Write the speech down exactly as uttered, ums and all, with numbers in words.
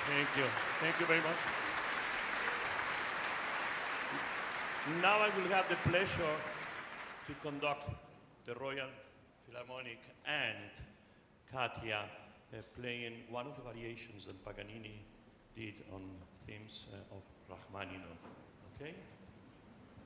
Thank you. Thank you very much. Now I will have the pleasure to conduct the Royal Philharmonic and Katia uh, playing one of the variations that Paganini did on themes uh, of Rachmaninoff. Okay?